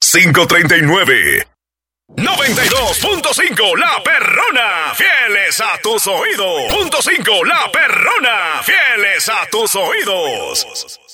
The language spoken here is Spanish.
539. 92.5 La Perrona, fieles a tus oídos. .5 La Perrona, fieles a tus oídos.